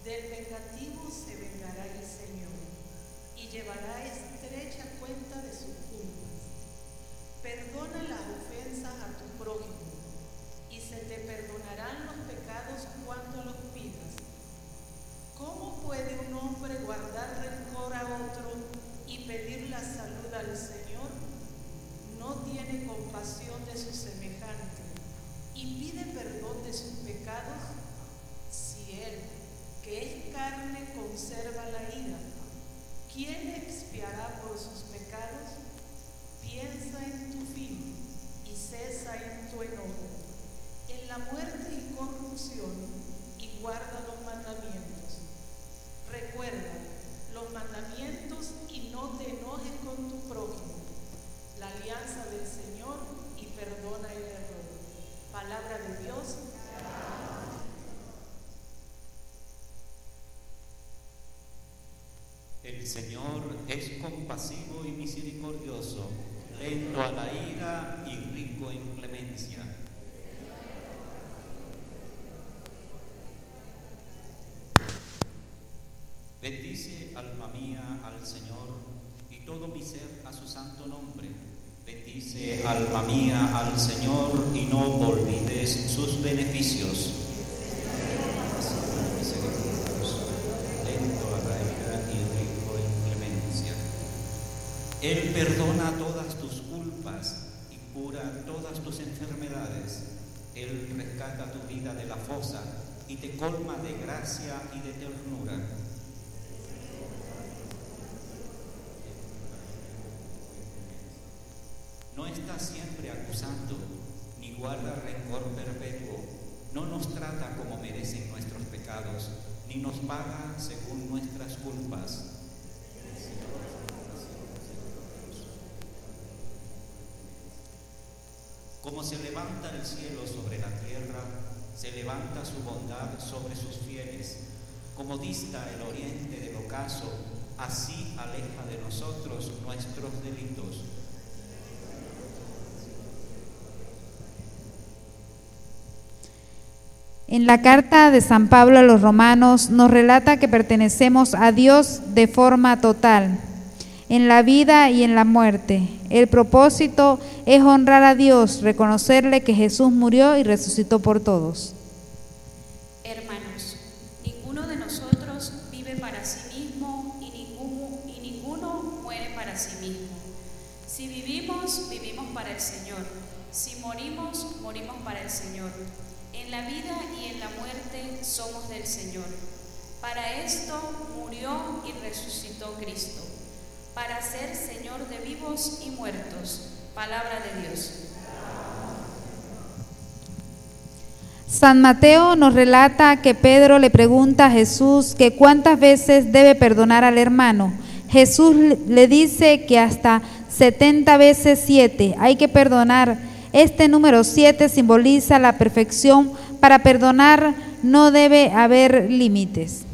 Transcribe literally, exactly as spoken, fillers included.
Del vengativo se vengará el Señor, y llevará estrecha cuenta de sus culpas. Perdona las ofensas a tu prójimo, y se te perdonarán los pecados cuando los pidas. ¿Cómo puede un hombre guardar rencor a otro y pedir la salud al Señor? No tiene compasión de su semejante y pide perdón de sus pecados. Si él, que es carne, conserva la ira, ¿quién expiará por sus pecados? Piensa en tu fin y cesa en tu enojo, en la muerte y corrupción, y guarda los mandamientos. Recuerda los mandamientos y no te enojes con tu prójimo, la alianza del Señor, y perdona el error. Palabra de Dios. El Señor es compasivo y misericordioso, lento a la ira y rico en clemencia. Bendice, alma mía, al Señor, y todo mi ser a su santo nombre. Bendice, alma mía, al Señor, y no olvides sus beneficios. Lento a la ira y rico en clemencia. Él perdona todas tus culpas y cura todas tus enfermedades. Él rescata tu vida de la fosa y te colma de gracia y de ternura. No está siempre acusando, ni guarda rencor perpetuo. No nos trata como merecen nuestros pecados, ni nos paga según nuestras culpas. Como se levanta el cielo sobre la tierra, se levanta su bondad sobre sus fieles. Como dista el oriente del ocaso, así aleja de nosotros nuestros delitos. En la carta de San Pablo a los Romanos nos relata que pertenecemos a Dios de forma total, en la vida y en la muerte. El propósito es honrar a Dios, reconocerle que Jesús murió y resucitó por todos. Hermanos, ninguno de nosotros vive para sí mismo y ninguno, y ninguno muere para sí mismo. Si vivimos, vivimos para el Señor. Si morimos, morimos para el Señor. En la vida y en la muerte somos del Señor. Para esto murió y resucitó Cristo, para ser Señor de vivos y muertos. Palabra de Dios. San Mateo nos relata que Pedro le pregunta a Jesús que cuántas veces debe perdonar al hermano. Jesús le dice que hasta setenta veces siete hay que perdonar. Este número siete simboliza la perfección. Para perdonar no debe haber límites.